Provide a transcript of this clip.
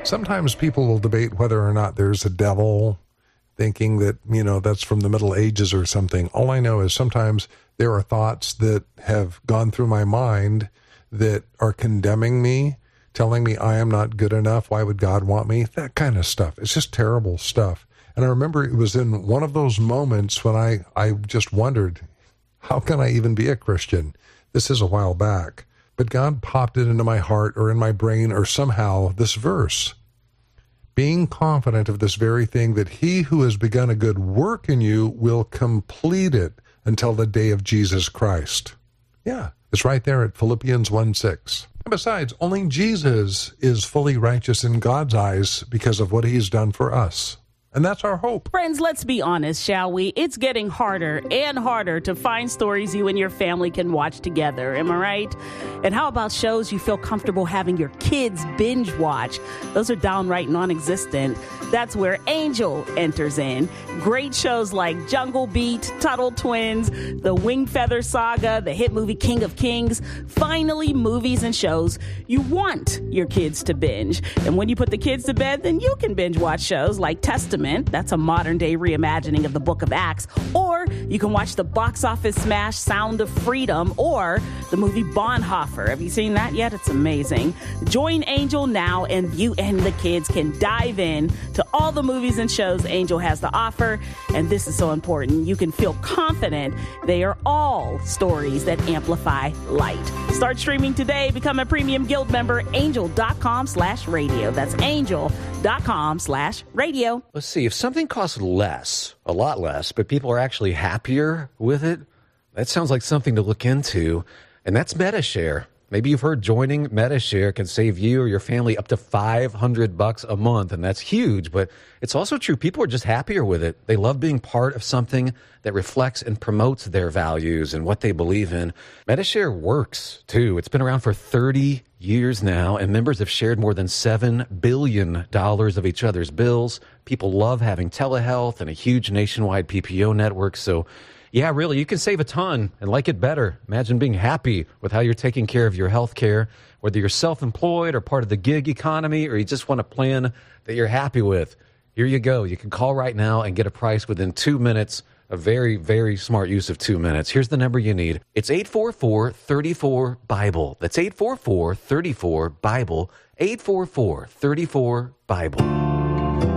Sometimes people will debate whether or not there's a devil, thinking that, that's from the Middle Ages or something. All I know is sometimes there are thoughts that have gone through my mind that are condemning me, telling me I am not good enough. Why would God want me? That kind of stuff. It's just terrible stuff. And I remember it was in one of those moments when I just wondered, how can I even be a Christian? This is a while back. But God popped it into my heart or in my brain or somehow this verse. Being confident of this very thing, that he who has begun a good work in you will complete it until the day of Jesus Christ. Yeah, it's right there at Philippians 1:6. And besides, only Jesus is fully righteous in God's eyes because of what he's done for us. And that's our hope. Friends, let's be honest, shall we? It's getting harder and harder to find stories you and your family can watch together. Am I right? And how about shows you feel comfortable having your kids binge watch? Those are downright non-existent. That's where Angel enters in. Great shows like Jungle Beat, Tuttle Twins, The Winged Feather Saga, the hit movie King of Kings. Finally, movies and shows you want your kids to binge. And when you put the kids to bed, then you can binge watch shows like Testament. That's a modern-day reimagining of the Book of Acts. Or you can watch the box office smash Sound of Freedom or the movie Bonhoeffer. Have you seen that yet? It's amazing. Join Angel now, and you and the kids can dive in to all the movies and shows Angel has to offer. And this is so important. You can feel confident they are all stories that amplify light. Start streaming today. Become a premium guild member. Angel.com/radio. That's angel.com/radio. Let's see, if something costs less, a lot less, but people are actually happier with it, that sounds like something to look into, and that's Medi-Share. Maybe you've heard joining Medi-Share can save you or your family up to $500 a month, and that's huge, but it's also true. People are just happier with it. They love being part of something that reflects and promotes their values and what they believe in. Medi-Share works, too. It's been around for 30 years now, and members have shared more than $7 billion of each other's bills. People love having telehealth and a huge nationwide PPO network, so yeah, really, you can save a ton and like it better. Imagine being happy with how you're taking care of your health care, whether you're self-employed or part of the gig economy, or you just want a plan that you're happy with. Here you go. You can call right now and get a price within 2 minutes. A very, very smart use of 2 minutes. Here's the number you need. It's 844-34-BIBLE. That's 844-34-BIBLE. 844-34-BIBLE.